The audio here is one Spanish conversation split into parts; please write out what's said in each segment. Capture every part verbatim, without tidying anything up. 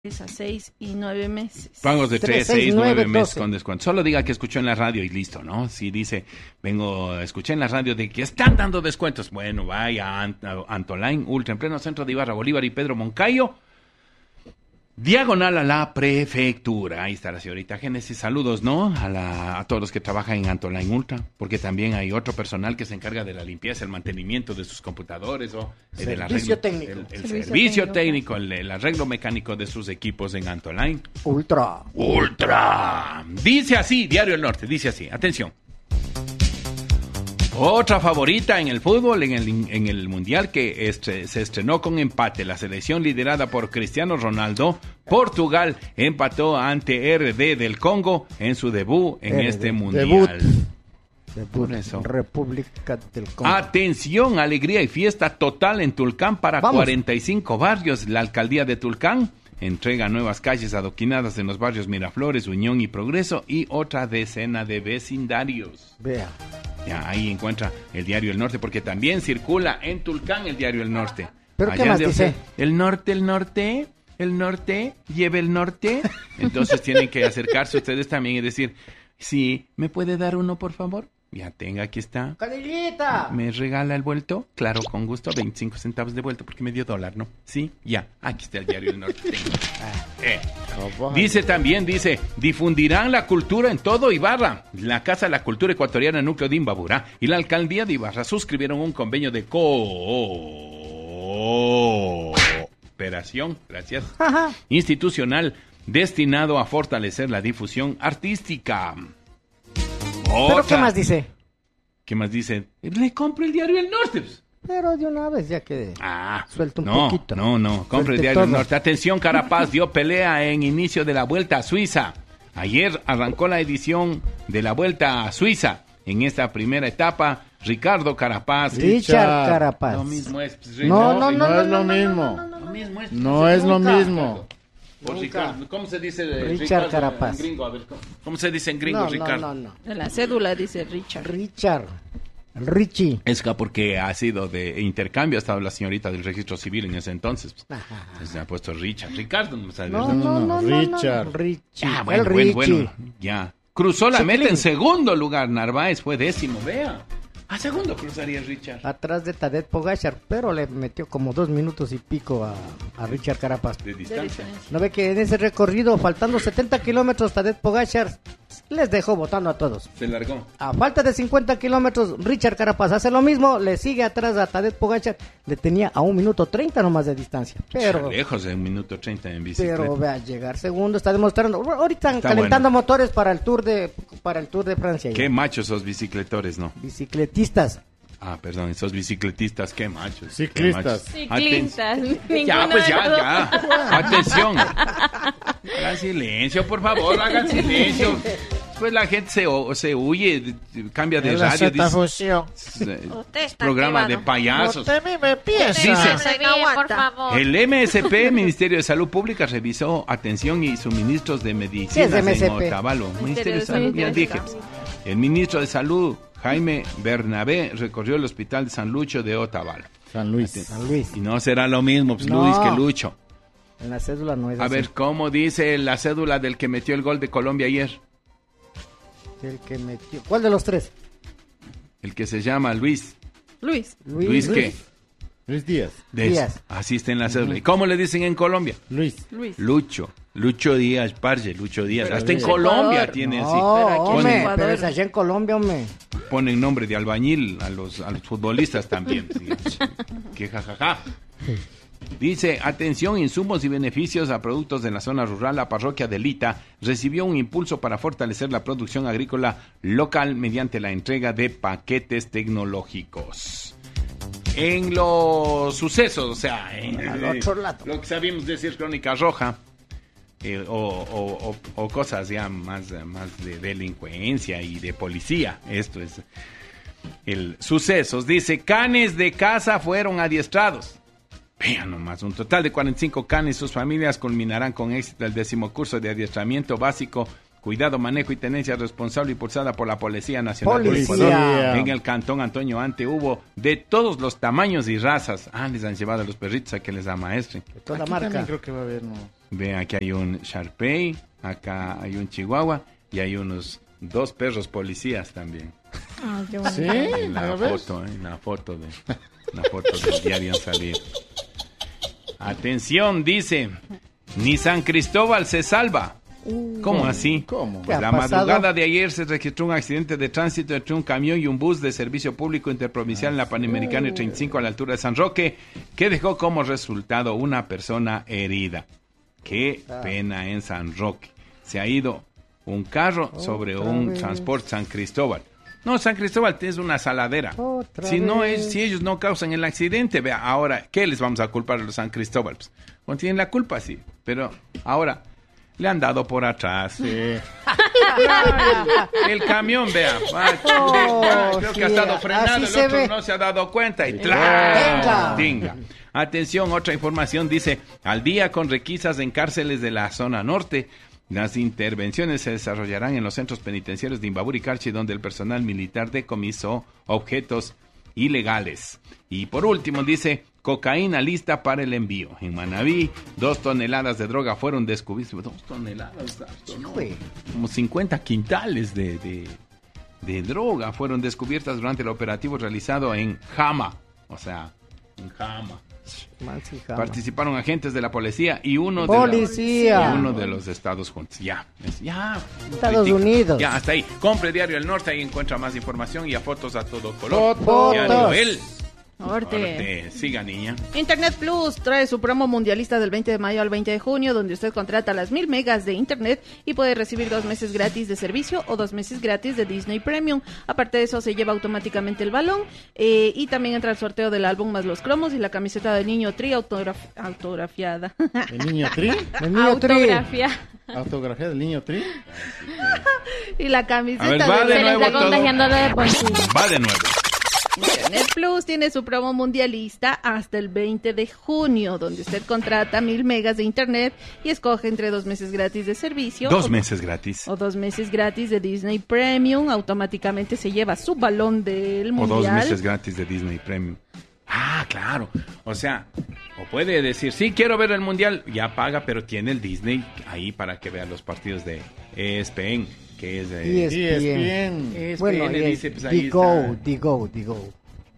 a seis y nueve meses. Pagos de tres, seis, nueve meses con descuento. Solo diga que escuchó en la radio y listo, ¿no? Si dice, vengo, escuché en la radio de que están dando descuentos. Bueno, vaya a, Ant- a Antoline, Ultra, en pleno centro de Ibarra, Bolívar y Pedro Moncayo. Diagonal a la prefectura. Ahí está la señorita Génesis. Saludos, ¿no? A, la, a todos los que trabajan en Antoline Ultra, porque también hay otro personal que se encarga de la limpieza, el mantenimiento de sus computadores o eh, del Servicio arreglo, técnico. El, el Servicio servicio técnico. técnico, el, el arreglo mecánico de sus equipos en Antoline Ultra. Ultra. Dice así, Diario El Norte, dice así, atención. Otra favorita en el fútbol, en el, en el Mundial, que estre, se estrenó con empate. La selección liderada por Cristiano Ronaldo, Portugal, empató ante R D del Congo en su debut en R D, este debut. Mundial. Debut, Por eso. República del Congo. Atención, alegría y fiesta total en Tulcán para Vamos. cuarenta y cinco barrios. La alcaldía de Tulcán entrega nuevas calles adoquinadas en los barrios Miraflores, Unión y Progreso y otra decena de vecindarios. Vea. Ya, ahí encuentra el Diario El Norte, porque también circula en Tulcán el Diario El Norte. ¿Pero qué Allá más de dice? usted, el norte, el norte, el norte, lleve el norte. Entonces tienen que acercarse ustedes también y decir, sí, ¿me puede dar uno, por favor? Ya tenga, aquí está. ¡Canillita! ¿Me regala el vuelto? Claro, con gusto, veinticinco centavos de vuelto, porque me dio dólar, ¿no? Sí, ya, aquí está el Diario El Norte. Eh. Dice también, dice, difundirán la cultura en todo Ibarra. La Casa de la Cultura Ecuatoriana Núcleo de Imbabura y la Alcaldía de Ibarra suscribieron un convenio de cooperación, gracias, Ajá. institucional destinado a fortalecer la difusión artística. ¿Pero Otra. qué más dice? ¿Qué más dice? Le compro el Diario El Norte. Pues. Pero de una vez ya que... Ah, Suelta un no, poquito. no, no, compre el Suelte Diario El todo. Norte. Atención, Carapaz dio pelea en inicio de la Vuelta a Suiza. Ayer arrancó la edición de la Vuelta a Suiza. En esta primera etapa, Ricardo Carapaz. Richard Carapaz. Lo mismo es. pues, No, no, Ricardo, no, No es lo mismo. Lo mismo es. No es lo Nunca. mismo. Por Nunca. Ricardo. ¿Cómo se dice eh, Richard Ricardo Carapaz. en gringo? A ver, ¿cómo, cómo se dice en gringo, No, no, Ricardo? no, no. En la cédula dice Richard. Richard. El Richie. Es que porque ha sido de intercambio, ha estado la señorita del registro civil en ese entonces. Ajá. Entonces se ha puesto Richard. Ricardo, no sabes. No, no, no, no, Richard. no. Richie. Ya, bueno, el bueno, Richie. bueno, ya. Cruzó la meta en Chiquilín. segundo lugar. Narváez fue décimo, vea. A segundo cruzaría Richard. Atrás de Tadej Pogacar, pero le metió como dos minutos y pico a, a Richard Carapaz. De De distancia. diferencia. ¿No ve que en ese recorrido, faltando setenta kilómetros, Tadej Pogacar les dejó votando a todos? Se largó. A falta de cincuenta kilómetros, Richard Carapaz hace lo mismo, le sigue atrás a Tadej Pogacar, le tenía a un minuto treinta nomás de distancia. Pero, Lejos de un minuto treinta en bicicleta. pero vea, llegar segundo está demostrando. Ahorita están Está calentando bueno. motores para el Tour de para el Tour de Francia. ya. Qué machos esos bicicletores, ¿no? Bicicletistas. Ah, perdón, esos bicicletistas, qué machos. qué Ciclistas. machos. Ciclistas. Aten- ninguno Ya, pues de ya, los ya. Atención. Hagan silencio, por favor, hagan silencio. Después la gente se, o- se huye, cambia de En la radio. Z dice, fusión. eh, Usted está programa activado. de payasos. Usted a mí me piensa. Dice- Se bien, por favor. El M S P, Ministerio de Salud Pública, revisó atención y suministros de ¿Qué medicinas es M S P? en Otavalo. Ministerio de Salud, ya Ministerio de dije. El ministro de Salud, Jaime Bernabé, recorrió el hospital de San Lucho de Otavalo. San Luis. San Luis. Y no será lo mismo, pues, No. Luis, que Lucho. En la cédula no es A así. ver, ¿cómo dice la cédula del que metió el gol de Colombia ayer? El que metió. ¿Cuál de los tres? El que se llama Luis. Luis. ¿Luis qué? Luis Díaz. De- Díaz. Así está en la cédula. ¿Y cómo le dicen en Colombia? Luis. Luis. Lucho. Lucho Díaz, parce, Lucho Díaz. Pero Hasta en es Colombia Ecuador. tiene No, así. Pero aquí en hombre, Ecuador- pero es allá en Colombia, hombre. Ponen nombre de albañil a los, a los futbolistas también. digamos. Que jajaja. Dice, atención, insumos y beneficios a productos de la zona rural. La parroquia de Lita recibió un impulso para fortalecer la producción agrícola local mediante la entrega de paquetes tecnológicos. En los sucesos, o sea, en Al otro lado. lo que sabemos decir crónica roja, eh, o, o- o- o cosas ya más, más de delincuencia y de policía. Esto es el sucesos. Dice, canes de caza fueron adiestrados. Vean nomás, un total de cuarenta y cinco canes y sus familias culminarán con éxito el décimo curso de adiestramiento básico, cuidado, manejo y tenencia responsable impulsada por la Policía Nacional del Policía. Ecuador. En el cantón Antonio Ante hubo de todos los tamaños y razas. Ah, les han llevado a los perritos a que les amaestren. De toda Aquí marca. también creo que va a haber, ¿no? Ve, aquí hay un Sharpei, acá hay un Chihuahua y hay unos dos perros policías también. Ay, qué bonito. ¿Sí? En la ¿A ver? foto, en la foto de la foto del diario Salir. Atención, dice, ni San Cristóbal se salva. ¿Cómo así? ¿Cómo? ¿Qué ha La pasado? madrugada de ayer se registró un accidente de tránsito entre un camión y un bus de servicio público interprovincial en la Panamericana y treinta y cinco a la altura de San Roque, que dejó como resultado una persona herida. Qué pena en San Roque. Se ha ido un carro sobre Otra un vez. transporte San Cristóbal. No, San Cristóbal es una saladera. Otra Si no vez. es, si ellos no causan el accidente, vea, ahora, ¿qué les vamos a culpar a los San Cristóbal? Pues, no tienen la culpa, sí. Pero ahora le han dado por atrás. Sí. El camión, vea. ah, Oh, ah, creo que ha sí, estado frenado, así el se otro ve. no se ha dado cuenta y Venga. ¡tla! Tinga. Atención, otra información dice, al día con requisas en cárceles de la zona norte. Las intervenciones se desarrollarán en los centros penitenciarios de Imbabura y Carchi, donde el personal militar decomisó objetos ilegales. Y por último dice, cocaína lista para el envío. En Manabí, dos toneladas de droga fueron descubiertas. Dos toneladas, harto, ¿no? Güey. Como cincuenta quintales de, de, de droga fueron descubiertas durante el operativo realizado en Jama. O sea, en Jama. Mansijama. Participaron agentes de la policía y uno de, Policía. la- y uno de los estados juntos. Ya, es- ya. Estados Critica. Unidos. Ya, hasta ahí. Compre Diario El Norte, ahí encuentra más información y a fotos a todo color. Fotos. Diario El Norte. Norte. Siga, niña. Internet Plus trae su promo mundialista del veinte de mayo al veinte de junio, donde usted contrata las mil megas de internet y puede recibir dos meses gratis de servicio o dos meses gratis de Disney Premium. Aparte de eso, se lleva automáticamente el balón eh, y también entra el sorteo del álbum más los cromos y la camiseta del niño Tri autograf- autografiada. ¿El niño Tri? El niño Tri. Autografía. ¿Autografía del niño Tri? Y la camiseta A ver, va del- de Se le nuevo está todo. contagiando lo de Ponchillo. Va de nuevo. Internet Plus tiene su promo mundialista hasta el veinte de junio, donde usted contrata mil megas de internet y escoge entre dos meses gratis de servicio Dos o, meses gratis. o dos meses gratis de Disney Premium. Automáticamente se lleva su balón del O mundial. dos meses gratis de Disney Premium. Ah, claro. O sea, o puede decir, sí, quiero ver el mundial. Ya paga, pero tiene el Disney ahí para que vea los partidos de E S P N, que es... eh, Y es Sí, es bien. bien. E S P N, Bueno, y dice, es pues ahí Digo, está. Digo, Digo.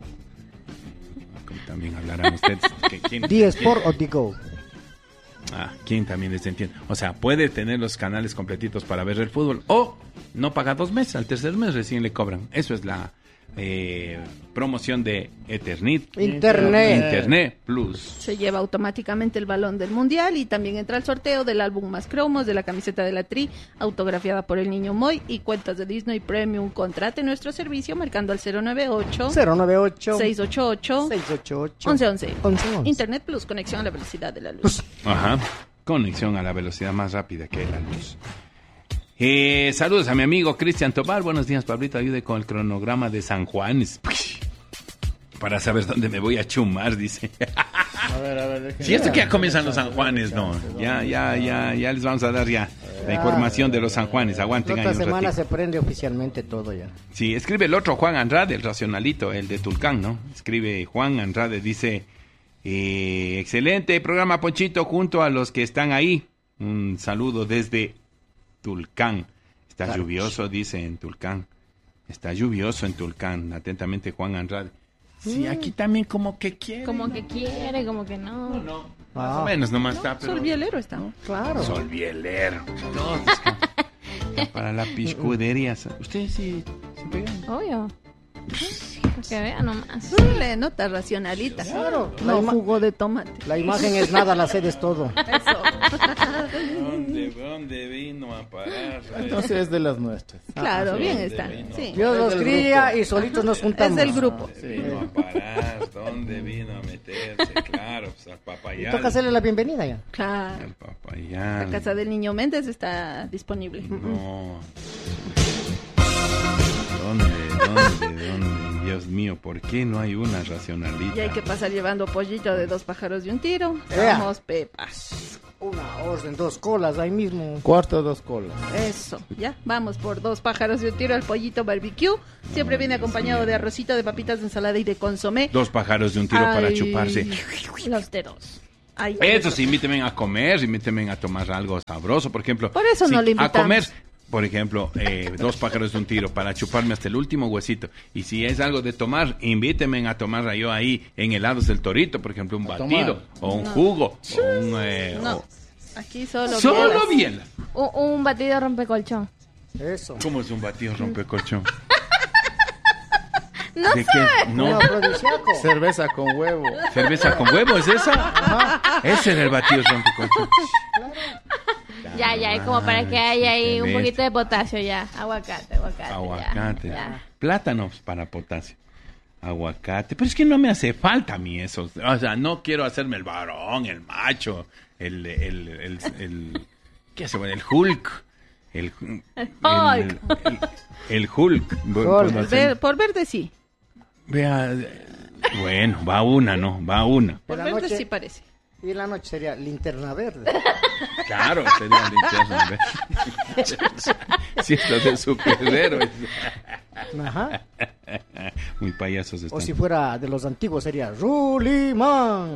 Como también hablarán ustedes. que ¿quién, ¿D quién- Sport o Digo? Ah, ¿quién también les entiende? O sea, puede tener los canales completitos para ver el fútbol o no paga dos meses, al tercer mes recién le cobran. Eso es la eh, promoción de Ethernet. Internet. Internet Plus. Se lleva automáticamente el balón del mundial y también entra el sorteo del álbum más cromos, de la camiseta de la Tri, autografiada por el niño Moy y cuentas de Disney Premium. Contrate nuestro servicio marcando al cero nueve ocho, cero nueve ocho, seis ocho ocho, seis ocho ocho, once once. once once. Internet Plus, conexión a la velocidad de la luz. Ajá. Conexión a la velocidad más rápida que la luz. Eh, saludos a mi amigo Cristian Tobar. Buenos días, Pablito. Ayude con el cronograma de San Juanes. Para saber dónde me voy a chumar, dice. A ver, a ver. déjenme- Si esto que ya comienzan los San Juanes, no. Ya, ya, ya, ya les vamos a dar ya la información de los San Juanes. Aguanten La ahí otra un semana ratito. se prende oficialmente todo ya. Sí, escribe el otro Juan Andrade, el racionalito, el de Tulcán, ¿no? Escribe Juan Andrade, dice, eh, excelente programa, Ponchito, junto a los que están ahí. Un saludo desde Tulcán. Está Claro. lluvioso, dice en Tulcán. Está lluvioso en Tulcán. Atentamente, Juan Andrade. Sí, aquí también como que quiere. Como ¿no? que quiere, como que no. No, no. Más Ah. o menos nomás está, pero... Sol bielero está. Claro. Sol bielero. No, es que- ya para la piscudería. ¿Ustedes sí se pegan? Obvio. Que vean nomás. Sí, le nota racionalita. Claro. La, No ima- jugo de tomate. la imagen es nada, la sed es todo. Eso. ¿Dónde, dónde vino a parar? Entonces es de las nuestras. Claro, sí, bien de está. vino. Sí. Dios Es los del cría grupo. y solitos nos juntamos. Es del grupo. ¿Dónde vino a parar? ¿Dónde vino a meterse? Claro, pues al Y papayal. toca hacerle la bienvenida ya. Claro. Al papayal. La casa del niño Méndez está disponible. No. ¿Dónde, dónde, dónde? Dios mío, ¿por qué no hay una racionalita? Y hay que pasar llevando pollito de dos pájaros de un tiro. Vea. Vamos, pepas. Una orden, dos colas ahí mismo. Cuarto, dos colas. Eso, ya, vamos por dos pájaros de un tiro al pollito barbecue. Siempre viene acompañado de arrocito, de papitas, de ensalada y de consomé. Dos pájaros de un tiro para Ay, chuparse. Los dedos. Ay, Eso sí, invítenme a comer, invítenme a tomar algo sabroso, por ejemplo. Por eso si- no le invitamos. A comer, por ejemplo, eh, dos pájaros de un tiro, para chuparme hasta el último huesito. Y si es algo de tomar, invítenme a tomar yo ahí en helados del Torito, por ejemplo, un A batido, tomar. o un No. jugo, o un... eh, No, o- aquí solo Solo bielas. bielas. Un, un batido rompecolchón. Eso. ¿Cómo es un batido rompecolchón? No ¿De qué? No, No, afrodisíaco. Cerveza con huevo. cerveza con huevo, ¿es esa? Ese era el batido rompecolchón. Ya, ya, es como para que haya ahí un Celeste. poquito de potasio ya. Aguacate, aguacate. ya, Aguacate. ya. Plátanos para potasio. Aguacate. Pero es que no me hace falta a mí eso. O sea, no quiero hacerme el varón, el macho, el... el, el, el- ¿qué se llama? El Hulk. El, el, Hulk. el- el Hulk. Hulk. Por, Ver- por verde sí. Vea, bueno, va una, ¿no? Va una. Por la verde noche- sí parece. Y en la noche sería linterna verde. Claro, sería linterna verde. Cierto de superhéroes. Ajá. Muy payasos están. O si fuera de los antiguos sería Ruliman.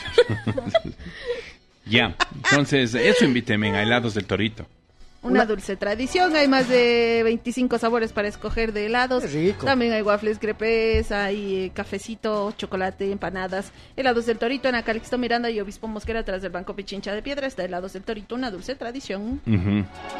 Ya, entonces, eso invíteme a helados del Torito. Una, Una- dulce tradición, hay más de veinticinco sabores para escoger de helados. Qué rico. También hay waffles crepes, hay eh, cafecito, chocolate, empanadas. Helados del Torito en Calixto Miranda y Obispo Mosquera tras del Banco Pichincha de Piedra. Está Helados del Torito, una dulce tradición. Ujú.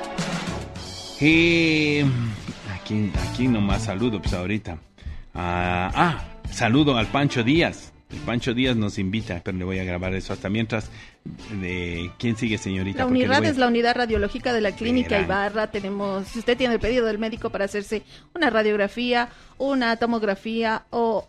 Y aquí, aquí nomás saludo, pues ahorita. Ah, ah, saludo al Pancho Díaz. El Pancho Díaz nos invita, pero le voy a grabar eso hasta mientras. De, ¿quién sigue, señorita? La Porque le unidad voy a- es la unidad radiológica de la clínica Verán. Ibarra. Tenemos, si usted tiene el pedido del médico para hacerse una radiografía, una tomografía o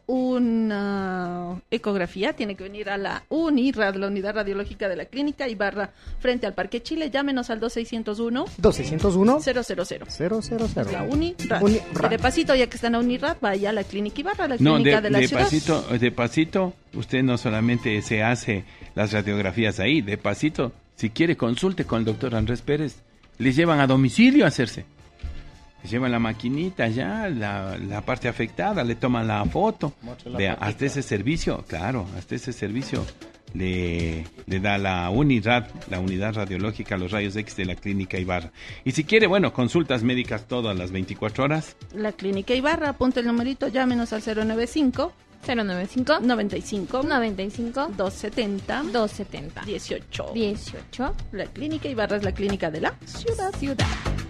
una ecografía, tiene que venir a la UNIRAD, la unidad radiológica de la clínica Ibarra, frente al Parque Chile. Llámenos al dos seis cero uno dos seiscientos uno cero cero cero. cero cero cero. La UNIRAD. Unirad. Y de pasito, ya que está en la UNIRAD, vaya a la clínica Ibarra, la No, clínica de, de, la de ciudad. pasito, de pasito, usted no solamente se hace las radiografías ahí, de pasito, si quiere consulte con el doctor Andrés Pérez, les llevan a domicilio a hacerse. Les llevan la maquinita ya, la, la parte afectada, le toman la foto. Muestra la Vea, patita. hasta ese servicio, claro, hasta ese servicio le, le da la unidad, la unidad radiológica, los rayos X de la clínica Ibarra. Y si quiere, bueno, consultas médicas todas las veinticuatro horas. La clínica Ibarra, apunte el numerito, llámenos al cero nueve cinco cero noventa y cinco noventa y cinco noventa y cinco doscientos setenta doscientos setenta dieciocho. dieciocho. La clínica Ibarra es la clínica de la ciudad. Ciudad.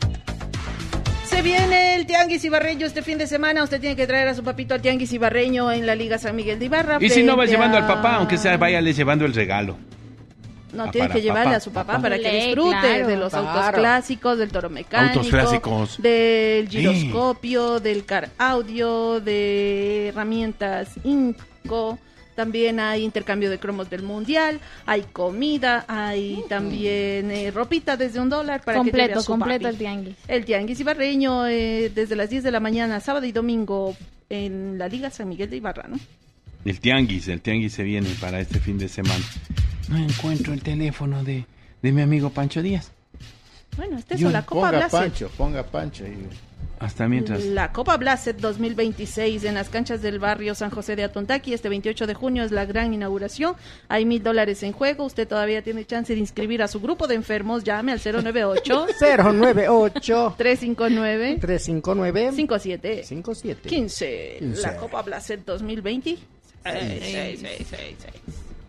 Se viene el Tianguis Ibarreño este fin de semana. Usted tiene que traer a su papito al Tianguis Ibarreño en la Liga San Miguel de Ibarra. Y si no va frente llevando a- al papá, aunque sea, váyale llevando el regalo. No, Ah, tiene para que llevarle papá, a su papá papá. para que Le, disfrute claro. de los autos Claro. clásicos, del toro mecánico, Autos clásicos. del giroscopio, del car audio, de herramientas Inco. También hay intercambio de cromos del mundial, hay comida, hay también eh, ropita desde un dólar para que lleve Completo, a su completo papi. el tianguis. El Tianguis Ibarreño eh, desde las diez de la mañana, sábado y domingo en la Liga San Miguel de Ibarra, ¿no? El tianguis, el tianguis se viene para este fin de semana. No encuentro el teléfono de, de mi amigo Pancho Díaz. Bueno, este es Yo- la Copa Ponga Blaset. Pancho, ponga Pancho. Y... Hasta mientras. La Copa Blaset dos mil veintiséis en las canchas del barrio San José de Atontaki. Este veintiocho de junio es la gran inauguración. Hay mil dólares en juego. Usted todavía tiene chance de inscribir a su grupo de enfermos. Llame al cero nueve ocho, cero nueve ocho tres cinco nueve, tres cinco nueve cinco siete cinco siete. quince. quince. La Copa Blaset dos mil veinte. Seis, seis, seis, seis, seis.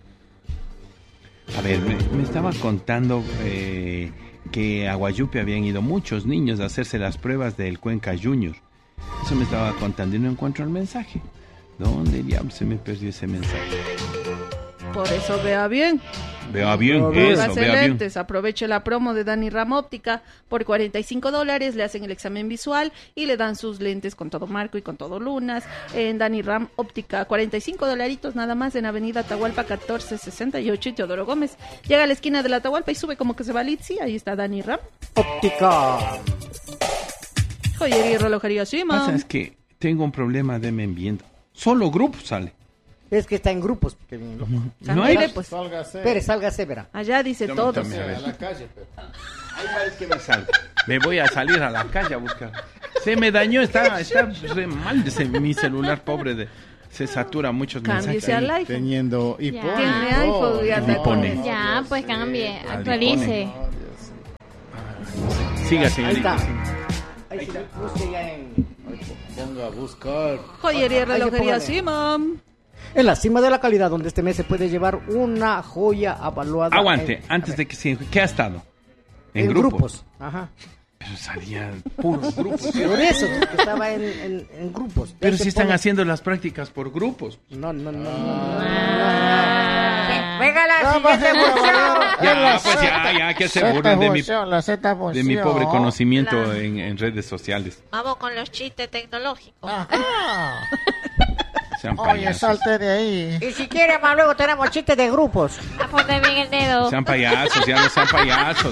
A ver, me, me estaba contando eh, que a Guayupe habían ido muchos niños a hacerse las pruebas del Cuenca Junior. Eso me estaba contando y no encuentro el mensaje. ¿Dónde diablos se me perdió ese mensaje? Por eso vea bien. Vea bien, Vea bien. eso, Póngase vea bien. lentes, aproveche la promo de Dani Ram Óptica. Por cuarenta y cinco dólares le hacen el examen visual y le dan sus lentes con todo marco y con todo lunas. En Dani Ram Óptica, cuarenta y cinco dolaritos nada más en Avenida Atahualpa catorce sesenta y ocho y Teodoro Gómez. Llega a la esquina de la Atahualpa y sube como que se va al Itzi. Ahí está Dani Ram. Óptica. Joyería y relojería Sima. Pasa es que tengo un problema de me viendo. Solo grupo sale. Es que está en grupos. Qué bien, loco. No hay... Mire, pues, Sálgase. Pérez, sálgase, verá. allá dice Tome, todos. tome, a ver. A la calle, pero. Ahí sabes que me salgo. Me voy a salir a la calle a buscar. Se me dañó, está, está re mal ese, mi celular, pobre de... se satura muchos Cámbiese mensajes. al iPhone. Teniendo y Ya. pone. Tiene iPhone y anda Y pone. con eso. Ya, pues cambie, Ah, actualice. No, Dios. Siga, Ahí señorita. está. siga. Ahí sí, busque ya en... Ponga a buscar. Joyería y Hay que relojería ponerle. Simón. En la cima de la calidad, donde este mes se puede llevar una joya avaluada. Aguante, en- antes a de ver, que siga. ¿Qué ha estado? En, en grupos. grupos. Ajá. Pero salía puros grupos. Por eso, que estaba en, en, en grupos. Pero Ahí si se están pone- haciendo las prácticas por grupos. No, no, no, no. no. Ah. Venga la No, siguiente baje, función. Ya, pues ya, ya, que se burlan de mi, la Z de mi pobre conocimiento Claro. en, en redes sociales. Vamos con los chistes tecnológicos. Ajá. Sean Oye, payasos. salte de ahí. Y si quiere más luego tenemos chistes de grupos. Apunte bien el dedo. Sean payasos, ya no sean payasos.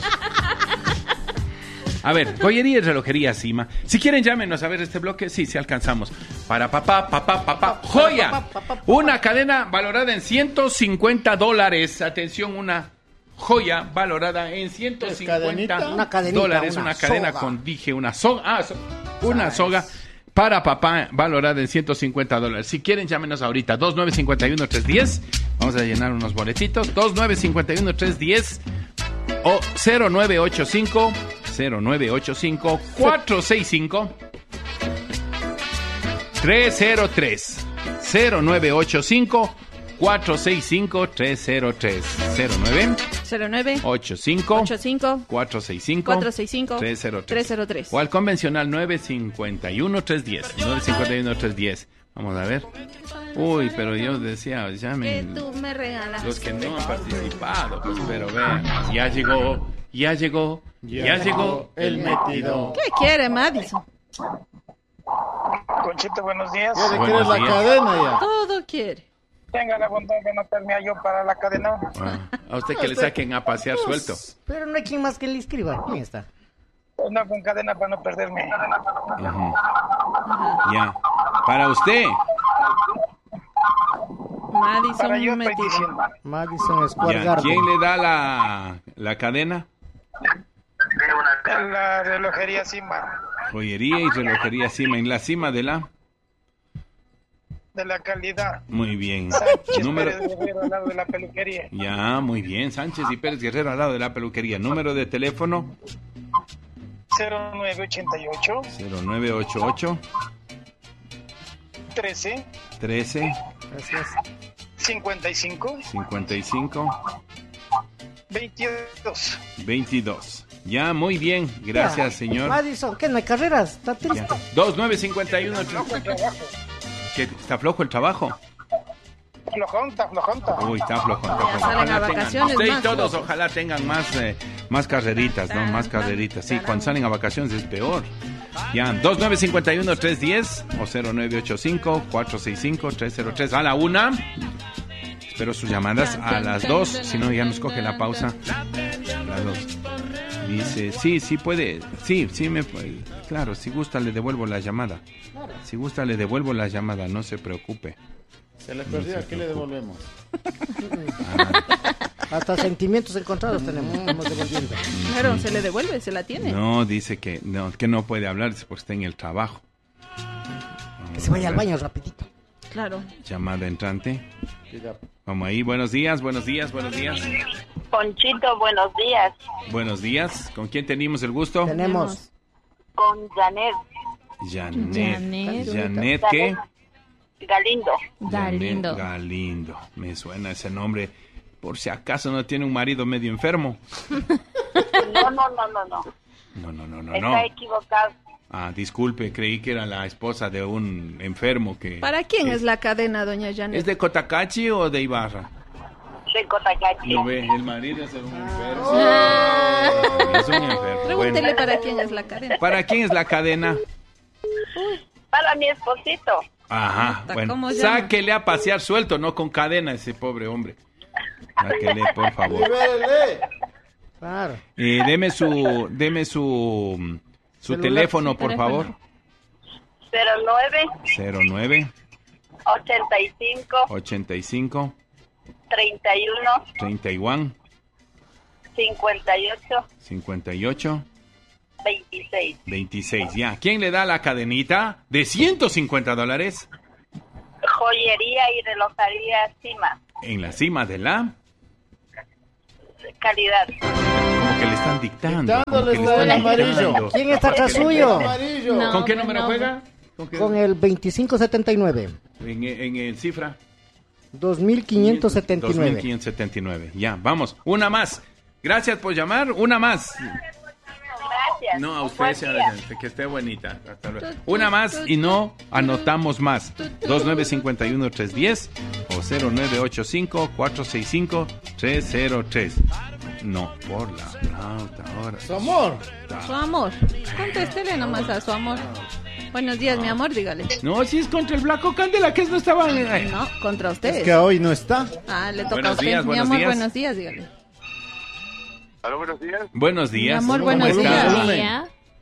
A ver, joyería y relojería Cima. Si quieren, llámenos a ver este bloque. Sí, sí alcanzamos. Para papá, papá, papá. Joya. Una cadena valorada en ciento cincuenta dólares. Atención, una joya valorada en ciento cincuenta cadenita? Una cadenita, dólares. una Una, cadena soga. con, dije, una soga. Ah, so- una soga. Para papá, valorada en ciento cincuenta dólares. Si quieren, llámenos ahorita. dos nueve cinco uno tres uno cero. Vamos a llenar unos boletitos. dos nueve cinco uno tres uno cero o cero nueve ocho cinco cero nueve ocho cinco cuatro seis cinco tres cero tres cero nueve ocho cinco cuatro seis cinco tres cero tres cero nueve cero nueve ocho cinco ocho cinco cuatro seis cinco cuatro seis cinco tres cero tres tres cero tres. o al convencional nueve cinco uno tres uno cero nueve cinco uno tres uno cero. Vamos a ver. Uy, pero yo decía, Que llamen tú me regalas. los que no han participado, pues, pero vean, ya llegó, ya llegó, ya, llegó el metido. ¿Qué quiere, Madison? Conchita, buenos días. Ya le Buenos quieres la días. cadena ya. Todo quiere. Tenga la bondad de anotarme a yo para la cadena. Ah, a usted que le saquen a pasear suelto. Pero no hay quien más que le inscriba. ¿Quién está? No con cadena para no perderme. Ujú. Ya. Para usted. Madison Para yo estoy metido. diciendo. Madison Square Ya. Garden. ¿Quién le da la, la cadena? La relojería Simba. Joyería y relojería Cima. En la cima de la... De la calidad. Muy bien. Sánchez Número... Pérez Guerrero, al lado de la peluquería. Ya, muy bien. Sánchez y Pérez Guerrero al lado de la peluquería. Número de teléfono cero nueve ochenta y ocho cero nueve ocho ocho trece trece Gracias. cincuenta y cinco cincuenta y cinco veintidós. veintidós. Ya, muy bien. Gracias, Ya. señor. Madison, ¿qué? No hay carreras. Está triste. Ya. dos nueve cinco uno. ¿Qué? ¿Está flojo el trabajo? Flojonta, flojonta. Uy, está flojo. Está flojo. salen a Ojalá tengan- vacaciones usted y más todos, flojos. ojalá tengan más, eh, más carreritas, ¿no? Más carreritas. Sí, cuando salen a vacaciones es peor. Ya, dos nueve cinco uno tres uno cero o cero nueve ocho cinco cuatro seis cinco tres cero tres. A la una. Espero sus llamadas a las dos. Si no, ya nos coge la pausa. A las dos. Dice, sí, sí puede. Sí, sí me puede. Claro, si gusta le devuelvo la llamada. Si gusta le devuelvo la llamada, no se preocupe. Se le perdió, aquí le devolvemos. Hasta sentimientos encontrados tenemos. Estamos devolviendo. Claro, se le devuelve, se la tiene. No, dice que no, que no puede hablar dice, porque está en el trabajo. Que se vaya al baño rapidito. Claro. Llamada entrante. Vamos ahí, buenos días, buenos días, buenos días. Conchito, buenos días. Buenos días. ¿Con quién tenemos el gusto? Tenemos. Con Janet Janet. Janet. Janet, ¿qué? Galindo. Galindo. Janet Galindo. Me suena ese nombre. Por si acaso no tiene un marido medio enfermo. No, no, no, no, no. No, no, no, no, Está no. equivocado. Ah, disculpe, creí que era la esposa de un enfermo que... ¿Para quién es la cadena, doña Janet? ¿Es de Cotacachi o de Ibarra? De Cotacachi. Lo ve, el marido es un enfermo. Ah. Es un enfermo. Pregúntele Bueno, para quién es la cadena. ¿para quién es la cadena? Para mi esposito. Ajá, Puta, bueno, ¿cómo llama? sáquele a pasear suelto, no con cadena ese pobre hombre. Sáquele, por favor. ¡Libérele! Claro. Eh, deme su, deme su, su Celular, teléfono, su por teléfono. favor. cero nueve cero nueve ochenta y cinco ochenta y cinco treinta y uno treinta y uno cincuenta y ocho cincuenta y ocho veintiséis. veintiséis. Ya. ¿Quién le da la cadenita de ciento cincuenta dólares? Joyería y relojería Cima. En la cima de la... Calidad. Como que le están dictando. Dictándole como que le está el están amarillo. dictando. ¿Quién está atrás suyo? Amarillo. No. ¿Con qué pues número no. juega? ¿Con qué? Con el veinticinco setenta y nueve. En, en el cifra. dos mil quinientos setenta y dos mil nueve. quinientos setenta y nueve. Ya, vamos. Una más. Gracias por llamar. Una más. Gracias. No, a Un usted, buen señora, día. que esté bonita. Hasta luego. Una más y no anotamos más. dos nueve cinco uno tres uno cero o cero nueve ocho cinco cuatro seis cinco tres cero tres. No, por la flauta ahora. Su amor. Su amor. Contéstele nomás a su amor. Buenos días, mi amor, dígale. No, si es contra el Blanco Candela, que no estaba... No, contra ustedes. Es que hoy no está. Ah, le toca Buenos a usted. días, mi buenos amor, días. buenos días, dígale. Aló, buenos días. Buenos días. Mi amor, ¿Cómo buenos está? días. Buen día.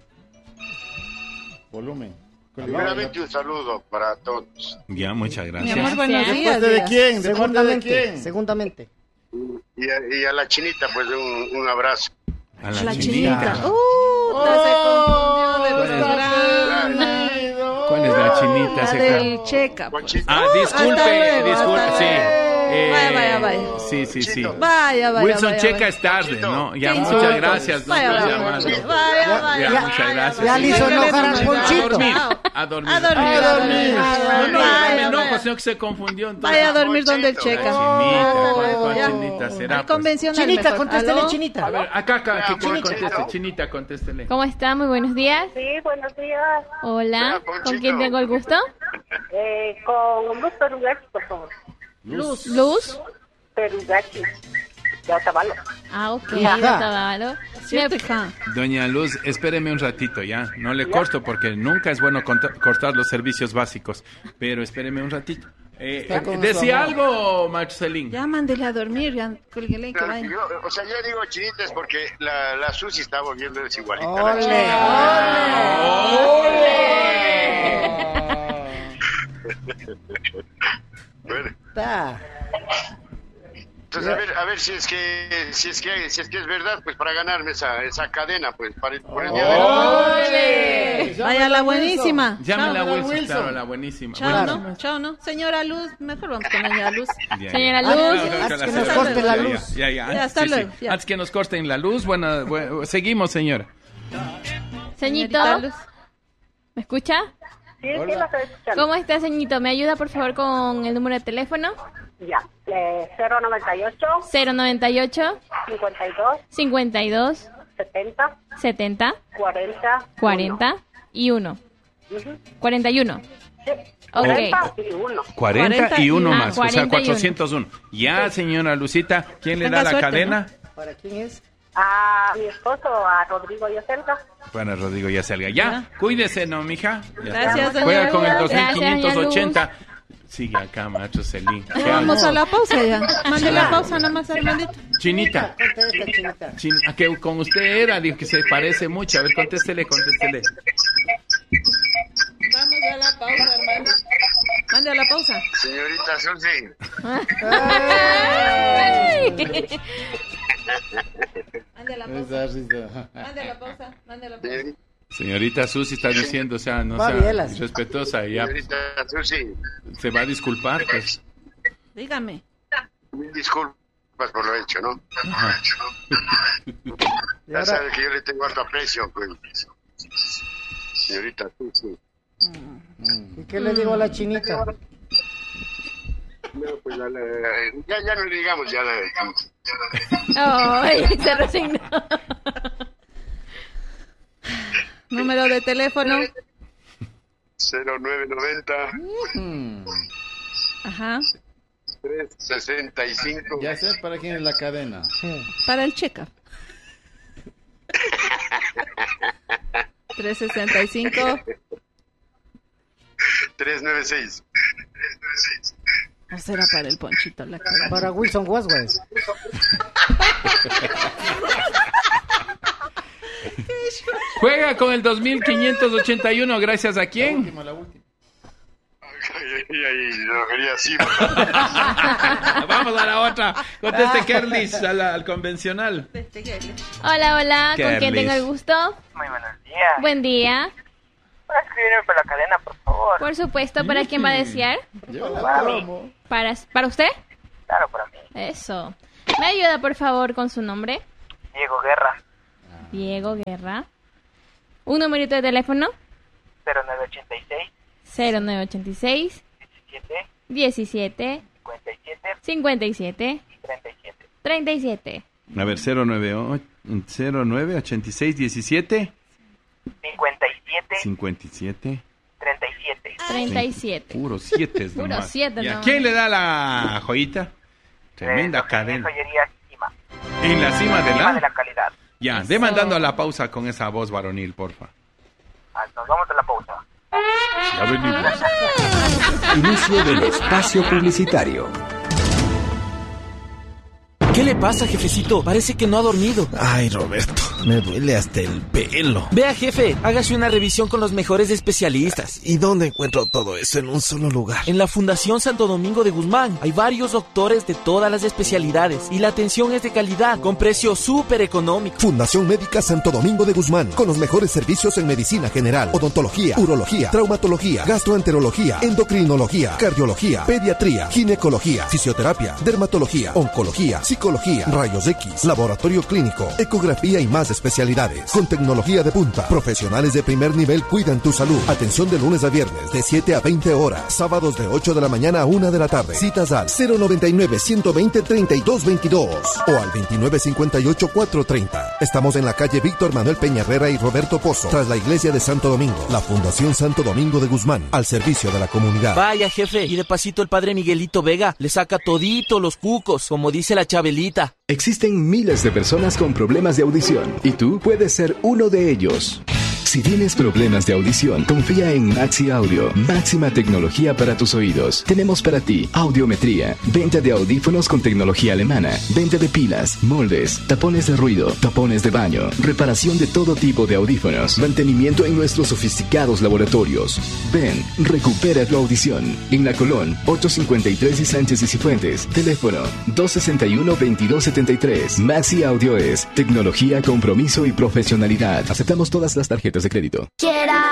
Volumen. Primeramente un saludo para todos. Ya, muchas Mi gracias. amor, buenos Gracias. días. ¿De diga. quién? ¿De parte de Segundamente, quién? segundamente. Y a, y a la chinita, pues un, un abrazo. A la, La chinita. chinita. Uh, se confundió de restaurante. ¿Cuál es la chinita? La Ese del ca- Checa. pues. Conchita. Ah, Hasta disculpe, luego, disculpe, hasta sí. luego. Eh, Vaya, vaya, vaya. Sí, sí, sí. Vaya, vaya, Wilson vaya, Checa vaya. es tarde, ¿no? Ya, Qué muchas insultos. gracias. No, Vaya, por vaya, llamarnos. vaya, vaya, vaya, Ya, vaya, muchas gracias. Ya le hizo enojar al A Ponchito. dormir, Chao. a dormir. A dormir, A a dormir. dormir. No, no, no Vaya, me enojo, vaya. sino que se confundió. entonces. Vaya a dormir donde el La Checa. chinita, ¿cuál, cuál Ya. chinita será? Al pues? convencional Chinita, mejor. contéstele, ¿Aló? Chinita. A ver, acá, acá, que Ya, quiere Ponchito. conteste. Chinita, contéstele. ¿Cómo está? Muy buenos días. Sí, buenos días. Hola. Hola, Ponchito. ¿Con quién tengo el gusto? Eh, con Luz Perugachi, por favor. Luz. Luz. Perugachi. De Otavalo. Ah, ok. Ajá. De Otavalo. Cierto, hija. Doña Luz, espéreme un ratito ya. No le corto porque nunca es bueno conta- cortar los servicios básicos. Pero espéreme un ratito. Eh, Está con ¿Decía su amor. algo, Marcelín? Ya mándele a dormir, ya cuélguele que vaya. Yo, o sea, yo digo chinitas porque la, la Susi está volviendo desigualita. La Ole, Bueno, Está. entonces a ver, a ver si es que si es que si es que es verdad, pues para ganarme esa esa cadena, pues para por el día de hoy. Vaya la buenísima. Llámela a Chao. Wilson, Wilson. claro, la buenísima. Chao, Buenísima. ¿no? Chao, ¿no? Señora Luz, mejor vamos con doña Luz. Ya, ya. Señora Ah, Luz. Claro, haz claro, que claro, nos claro, corte la ya, luz. Ya, ya, Ya, antes, hasta sí, sí. luego, ya. Antes que nos corten la luz, bueno, bueno, seguimos, señora. Ceñito. Señorita Luz. ¿Me escucha? Sí, sí, lo estoy escuchando. ¿Cómo está, Ceñito? ¿Me ayuda, por favor, con el número de teléfono? Ya. Eh, cero noventa y ocho, cero noventa y ocho, cincuenta y dos, cincuenta y dos, setenta, setenta, cuarenta, cuarenta y uno. cuarenta y uno. Sí. Ok. cuarenta y uno. cuarenta y uno Ah, más, o sea, cuarenta y uno. cuatrocientos uno. Ya, señora Lucita, ¿quién le Tenga da la suerte, cadena? ¿Para quién es? A mi esposo, a Rodrigo Yacelga. Para Rodrigo ya salga. Ya, cuídese, ¿no, mija? Ya Gracias, está. doña Juega con el Luz. dos mil quinientos ochenta. Gracias, Sigue acá, maestro Celín. Ya vamos a la pausa ya. Mande la pausa nomás, Armandito. Chinita, Contesta, Chinita. chin- a que con usted era, dijo que se parece mucho. A ver, contéstele, contéstele. Vamos a la pausa, Armando. Mande a la pausa. Señorita Susi, Mande a la pausa. Esa risa. Mande a la pausa. Mande a la pausa. señorita, Señorita Susi está diciendo, o sea, no Va sea bielas. irrespetuosa. Ya señorita Susi, se va a disculpar, pues. Dígame. mil disculpas por lo hecho, ¿no? Ajá. Y Ya ahora, sabe que yo le tengo harto aprecio, pues. Señorita Susi. ¿y qué le digo a la Chinita? No, pues la- la- ya, ya no le digamos, ya la, Ay, se resignó. Número de teléfono. cero nueve noventa, Ajá. tres sesenta y cinco. Ya sé para quién es la cadena. Sí. Para el check-up. trescientos sesenta y cinco. trescientos noventa y seis. ¿O será para el Ponchito la cara? Para Wilson Wasway. Juega con el dos mil quinientos ochenta y uno, gracias a quién. Última, la última. Y ahí lo quería así. Vamos a la otra. Conteste Kerlis a la- al convencional. Hola, hola. ¿Con quién Kerlis. tengo el gusto? Muy buenos días. Buen día. ¿Puedes escribirme por la cadena, por favor? favor. Por supuesto, ¿para quién va a desear? Yo la para promo. mí. ¿Para, ¿Para usted? Claro, para mí. Eso. ¿Me ayuda, por favor, con su nombre? Diego Guerra. Diego Guerra. ¿Un numerito de teléfono? cero nueve ochenta y seis. cero nueve ochenta y seis. diecisiete. diecisiete. cincuenta y siete. cincuenta y siete. treinta y siete. treinta y siete. A ver, cero nueve ochenta y seis diecisiete. cincuenta y siete. cincuenta y siete. treinta y siete. treinta y siete. Puro siete. Puro siete, ¿Y a no. quién le da la joyita? Tremenda eh, cadena. Joyería Cima. En la cima de Cima la... de la calidad. Ya, Eso. demandando a la pausa con esa voz varonil, porfa. Ah, nos vamos a la pausa. Ya venimos. Inicio del espacio publicitario. ¿Qué le pasa, jefecito? Parece que no ha dormido. Ay, Roberto, me duele hasta el pelo. Vea, jefe, hágase una revisión con los mejores especialistas. ¿Y dónde encuentro todo eso en un solo lugar? En la Fundación Santo Domingo de Guzmán. Hay varios doctores de todas las especialidades y la atención es de calidad, con precios súper económicos. Fundación Médica Santo Domingo de Guzmán, con los mejores servicios en medicina general, odontología, urología, traumatología, gastroenterología, endocrinología, cardiología, pediatría, ginecología, fisioterapia, dermatología, oncología, psicología, rayos X, laboratorio clínico, ecografía y más especialidades. Con tecnología de punta, profesionales de primer nivel cuidan tu salud. Atención de lunes a viernes de siete a veinte horas, sábados de ocho de la mañana a una de la tarde. Citas al cero noventa y nueve, ciento veinte, treinta y dos veintidós o al veintinueve cincuenta y ocho, cuatrocientos treinta. Estamos en la calle Víctor Manuel Peñarrera y Roberto Pozo, tras la iglesia de Santo Domingo. La Fundación Santo Domingo de Guzmán, al servicio de la comunidad. Vaya, jefe, y de pasito el padre Miguelito Vega le saca todito los cucos, como dice la Chabelita. Existen miles de personas con problemas de audición y tú puedes ser uno de ellos. Si tienes problemas de audición, confía en Maxi Audio. Máxima tecnología para tus oídos. Tenemos para ti audiometría, venta de audífonos con tecnología alemana, venta de pilas, moldes, tapones de ruido, tapones de baño, reparación de todo tipo de audífonos, mantenimiento en nuestros sofisticados laboratorios. Ven, recupera tu audición. En La Colón, ochocientos cincuenta y tres y Sánchez y Cifuentes. Teléfono dos sesenta y uno, veintidós setenta y tres. Maxi Audio es tecnología, compromiso y profesionalidad. Aceptamos todas las tarjetas de crédito. Quiera